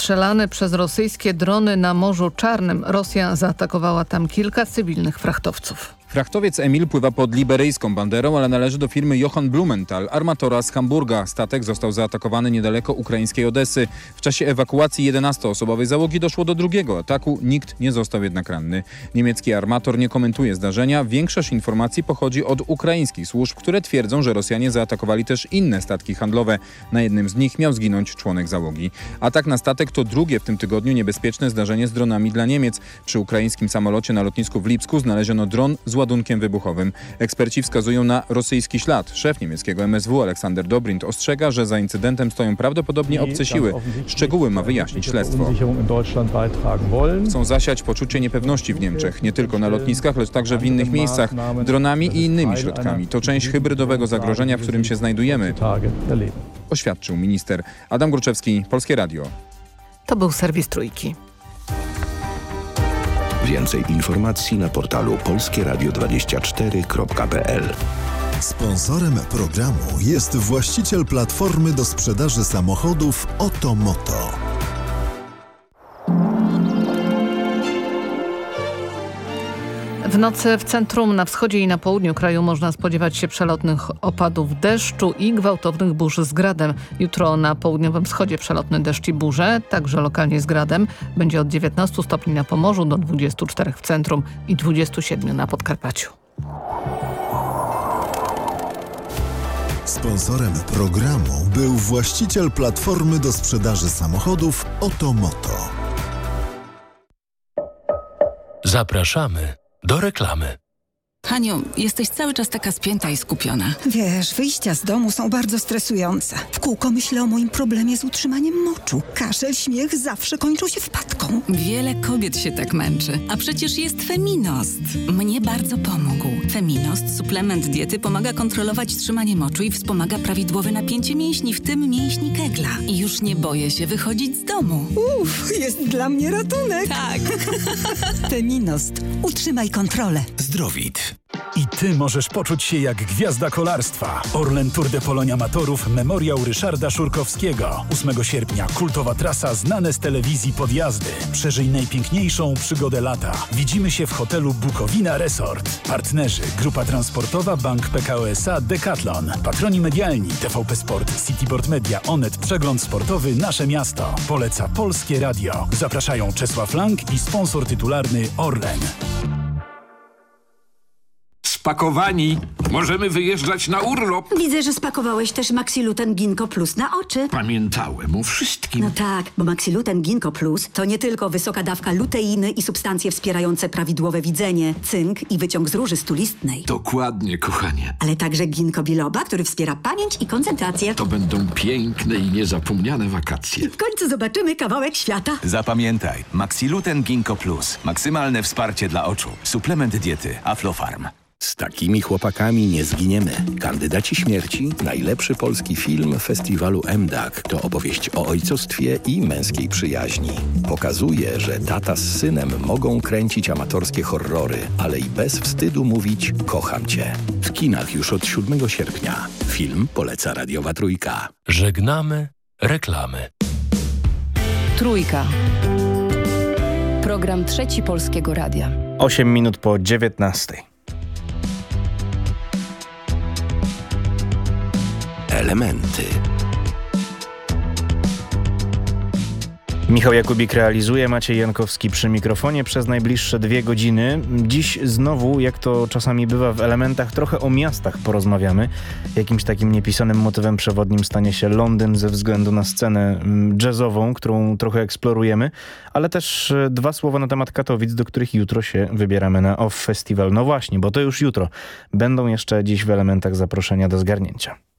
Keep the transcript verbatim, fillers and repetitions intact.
Ostrzelany przez rosyjskie drony na Morzu Czarnym. Rosja zaatakowała tam kilka cywilnych frachtowców. Frachtowiec Emil pływa pod liberyjską banderą, ale należy do firmy Johann Blumenthal, armatora z Hamburga. Statek został zaatakowany niedaleko ukraińskiej Odessy. W czasie ewakuacji jedenastoosobowej załogi doszło do drugiego ataku. Nikt nie został jednak ranny. Niemiecki armator nie komentuje zdarzenia. Większość informacji pochodzi od ukraińskich służb, które twierdzą, że Rosjanie zaatakowali też inne statki handlowe. Na jednym z nich miał zginąć członek załogi. Atak na statek to drugie w tym tygodniu niebezpieczne zdarzenie z dronami dla Niemiec. Przy ukraińskim samolocie na lotnisku w Lipsku znaleziono dron z ładunkiem wybuchowym. Eksperci wskazują na rosyjski ślad. Szef niemieckiego M S W Aleksander Dobrindt ostrzega, że za incydentem stoją prawdopodobnie obce siły. Szczegóły ma wyjaśnić śledztwo. Chcą zasiać poczucie niepewności w Niemczech, nie tylko na lotniskach, lecz także w innych miejscach, dronami i innymi środkami. To część hybrydowego zagrożenia, w którym się znajdujemy, oświadczył minister. Adam Gruczewski, Polskie Radio. To był serwis Trójki. Więcej informacji na portalu polskie radio dwadzieścia cztery kropka p l. Sponsorem programu jest właściciel platformy do sprzedaży samochodów Otomoto. W nocy w centrum, na wschodzie i na południu kraju można spodziewać się przelotnych opadów deszczu i gwałtownych burz z gradem. Jutro na południowym wschodzie przelotny deszcz i burze, także lokalnie z gradem. Będzie od dziewiętnastu stopni na Pomorzu do dwudziestu czterech w centrum i dwudziestu siedmiu na Podkarpaciu. Sponsorem programu był właściciel platformy do sprzedaży samochodów Otomoto. Zapraszamy do reklamy. Haniu, jesteś cały czas taka spięta i skupiona. Wiesz, wyjścia z domu są bardzo stresujące. W kółko myślę o moim problemie z utrzymaniem moczu. Kaszel, śmiech zawsze kończą się wpadką. Wiele kobiet się tak męczy. A przecież jest Feminost. Mnie bardzo pomógł. Feminost, suplement diety, pomaga kontrolować trzymanie moczu i wspomaga prawidłowe napięcie mięśni, w tym mięśni kegla. I już nie boję się wychodzić z domu. Uff, jest dla mnie ratunek. Tak. Feminost. Utrzymaj kontrolę. Zdrowit. I ty możesz poczuć się jak gwiazda kolarstwa. Orlen Tour de Pologne Amatorów Memoriał Ryszarda Szurkowskiego. ósmego sierpnia kultowa trasa, znane z telewizji podjazdy. Przeżyj najpiękniejszą przygodę lata. Widzimy się w hotelu Bukowina Resort. Partnerzy: Grupa Transportowa, Bank P K O S A, Decathlon. Patroni medialni: T V P Sport, Cityboard Media, Onet, Przegląd Sportowy, Nasze Miasto. Poleca Polskie Radio. Zapraszają Czesław Lang i sponsor tytularny Orlen. Spakowani. Możemy wyjeżdżać na urlop. Widzę, że spakowałeś też Maxiluten Ginkgo Plus na oczy. Pamiętałem o wszystkim. No tak, bo Maxiluten Ginkgo Plus to nie tylko wysoka dawka luteiny i substancje wspierające prawidłowe widzenie, cynk i wyciąg z róży stulistnej. Dokładnie, kochanie. Ale także ginkgo biloba, który wspiera pamięć i koncentrację. To będą piękne i niezapomniane wakacje. I w końcu zobaczymy kawałek świata. Zapamiętaj, Maxiluten Ginkgo Plus. Maksymalne wsparcie dla oczu. Suplement diety Aflofarm. Z takimi chłopakami nie zginiemy. Kandydaci śmierci, najlepszy polski film festiwalu M D A K to opowieść o ojcostwie i męskiej przyjaźni. Pokazuje, że tata z synem mogą kręcić amatorskie horrory, ale i bez wstydu mówić kocham cię. W kinach już od siódmego sierpnia. Film poleca Radiowa Trójka. Żegnamy reklamy. Trójka. Program Trzeci Polskiego Radia. osiem minut po dziewiętnastej. Elementy. Michał Jakubik realizuje, Maciej Jankowski przy mikrofonie przez najbliższe dwie godziny. Dziś znowu, jak to czasami bywa w elementach, trochę o miastach porozmawiamy. Jakimś takim niepisanym motywem przewodnim stanie się Londyn ze względu na scenę jazzową, którą trochę eksplorujemy, ale też dwa słowa na temat Katowic, do których jutro się wybieramy na Off Festival. No właśnie, bo to już jutro. Będą jeszcze dziś w elementach zaproszenia do zgarnięcia.